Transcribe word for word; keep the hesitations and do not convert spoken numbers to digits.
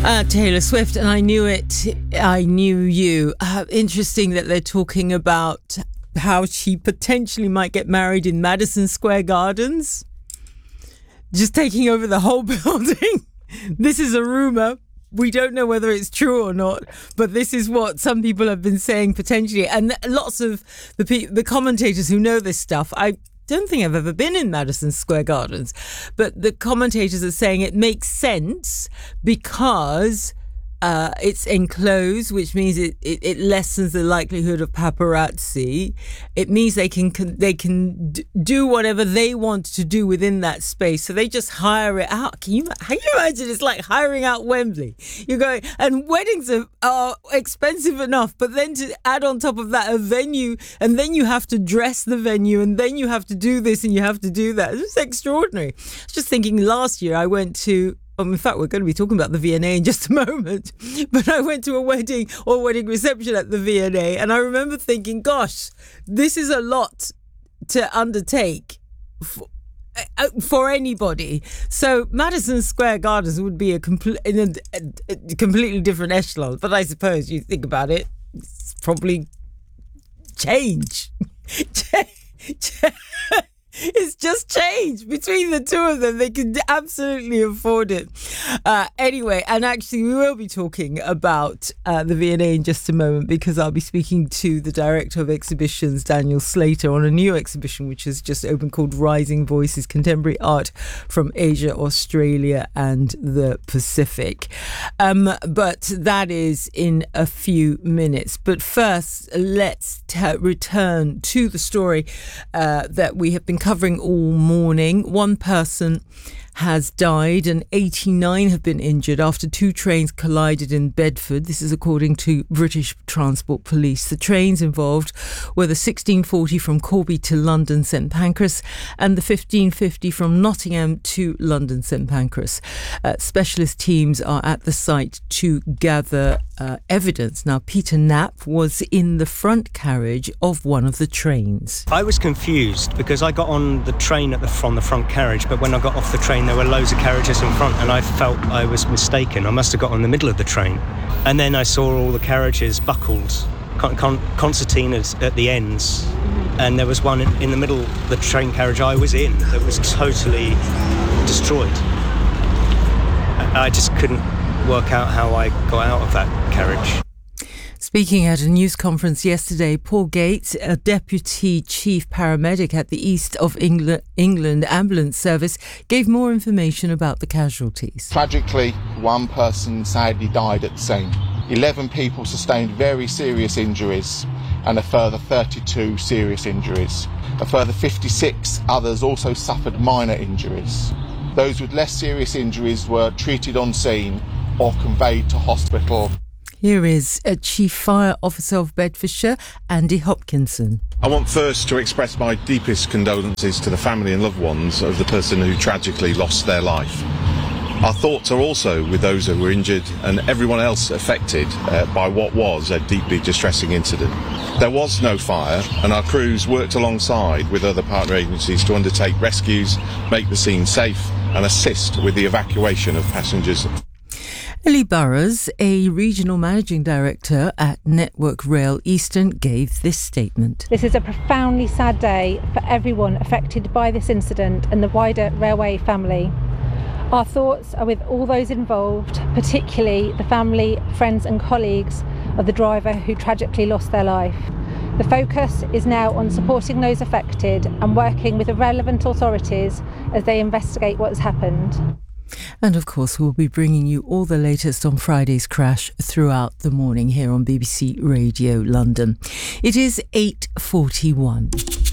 Uh, Taylor Swift, and I knew it, I knew you. Uh, interesting that they're talking about how she potentially might get married in Madison Square Gardens. Just taking over the whole building. This is a rumour. We don't know whether it's true or not, but this is what some people have been saying potentially. And lots of the pe- the commentators who know this stuff, I don't think I've ever been in Madison Square Gardens, but the commentators are saying it makes sense because uh, it's enclosed, which means it, it, it lessens the likelihood of paparazzi. It means they can, can they can d- do whatever they want to do within that space. So they just hire it out. Can you, can you imagine? It's like hiring out Wembley. You're going, and weddings are, are expensive enough, but then to add on top of that a venue, and then you have to dress the venue, and then you have to do this and you have to do that. It's extraordinary. I was just thinking last year I went to, Um, in fact, we're going to be talking about the V and A in just a moment. But I went to a wedding or wedding reception at the V and A, and I remember thinking, gosh, this is a lot to undertake for, uh, for anybody. So Madison Square Gardens would be a, compl- in a, a, a completely different echelon. But I suppose you think about it, it's probably change. It's just change between the two of them. They can absolutely afford it. Uh, anyway, and actually we will be talking about uh, the V and A in just a moment, because I'll be speaking to the director of exhibitions, Daniel Slater, on a new exhibition which has just opened called Rising Voices, Contemporary Art from Asia, Australia and the Pacific. Um, but that is in a few minutes. But first, let's t- return to the story uh, that we have been covering all morning. One person has died and eighty-nine have been injured after two trains collided in Bedford. This is according to British Transport Police. The trains involved were the sixteen forty from Corby to London St Pancras and the fifteen fifty from Nottingham to London St Pancras. Uh, specialist teams are at the site to gather uh, evidence. Now, Peter Knapp was in the front carriage of one of the trains. I was confused because I got on the train at the, from the front carriage, but when I got off the train there were loads of carriages in front and I felt I was mistaken. I must have got on the middle of the train. And then I saw all the carriages buckled, con- con- concertinas at the ends, and there was one in, in the middle of the train carriage I was in that was totally destroyed. I just couldn't work out how I got out of that carriage. Speaking at a news conference yesterday, Paul Gates, a deputy chief paramedic at the East of England, England Ambulance Service, gave more information about the casualties. Tragically, one person sadly died at the scene. eleven people sustained very serious injuries and a further thirty-two serious injuries. A further fifty-six others also suffered minor injuries. Those with less serious injuries were treated on scene or conveyed to hospital. Here is a Chief Fire Officer of Bedfordshire, Andy Hopkinson. I want first to express my deepest condolences to the family and loved ones of the person who tragically lost their life. Our thoughts are also with those who were injured and everyone else affected uh, by what was a deeply distressing incident. There was no fire and our crews worked alongside with other partner agencies to undertake rescues, make the scene safe and assist with the evacuation of passengers. Ellie Burrows, a regional managing director at Network Rail Eastern, gave this statement. This is a profoundly sad day for everyone affected by this incident and the wider railway family. Our thoughts are with all those involved, particularly the family, friends and colleagues of the driver who tragically lost their life. The focus is now on supporting those affected and working with the relevant authorities as they investigate what has happened. And of course, we'll be bringing you all the latest on Friday's crash throughout the morning here on B B C Radio London. It is eight forty-one.